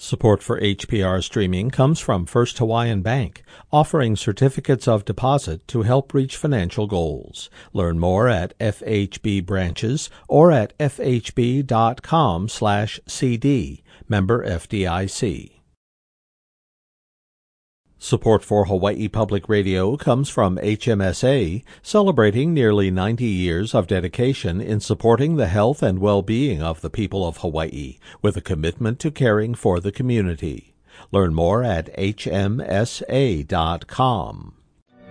Support for HPR streaming comes from First Hawaiian Bank, offering certificates of deposit to help reach financial goals. Learn more at FHB branches or at fhb.com/cd. Member FDIC. Support for Hawaii Public Radio comes from HMSA, celebrating nearly 90 years of dedication in supporting the health and well-being of the people of Hawaii, with a commitment to caring for the community. Learn more at hmsa.com.